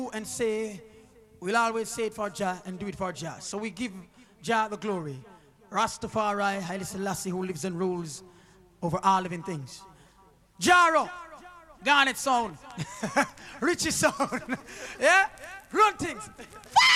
and say, we'll always say it for Jah and do it for Jah. So we give Jah the glory. Rastafari, Haile Selassie, who lives and rules over all living things. Jaro, Garnet sound, Richie sound, yeah, run things. Fire!